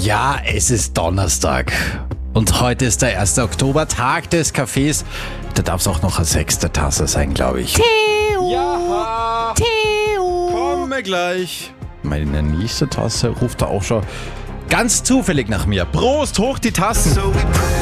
Ja, es ist Donnerstag. Und heute ist der 1. Oktober, Tag des Kaffees. Da darf es auch noch eine 6. Tasse sein, glaube ich. Theo! Ja! Theo! Komme gleich. Meine nächste Tasse ruft da auch schon ganz zufällig nach mir. Prost, hoch die Tassen!